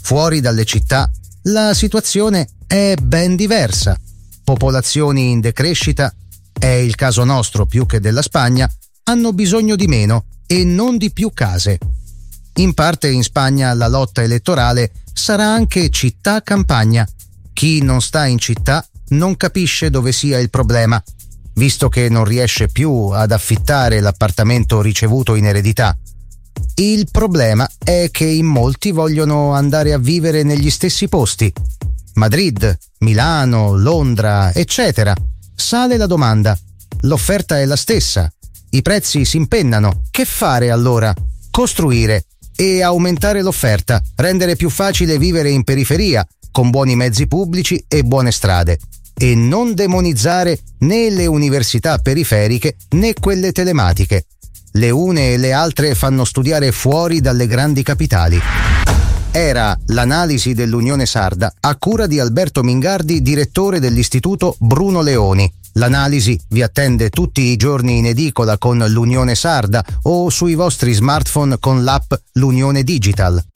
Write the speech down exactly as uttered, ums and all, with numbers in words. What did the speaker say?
Fuori dalle città la situazione è ben diversa. Popolazioni in decrescita, è il caso nostro più che della Spagna, hanno bisogno di meno e non di più case. In parte in Spagna la lotta elettorale sarà anche città-campagna. Chi non sta in città non capisce dove sia il problema, visto che non riesce più ad affittare l'appartamento ricevuto in eredità. Il problema è che in molti vogliono andare a vivere negli stessi posti. Madrid, Milano, Londra, eccetera. Sale la domanda. L'offerta è la stessa. I prezzi si impennano. Che fare allora? Costruire e aumentare l'offerta, rendere più facile vivere in periferia, con buoni mezzi pubblici e buone strade. E non demonizzare né le università periferiche né quelle telematiche. Le une e le altre fanno studiare fuori dalle grandi capitali. Era l'analisi dell'Unione Sarda a cura di Alberto Mingardi, direttore dell'Istituto Bruno Leoni. L'analisi vi attende tutti i giorni in edicola con l'Unione Sarda o sui vostri smartphone con l'app L'Unione Digital.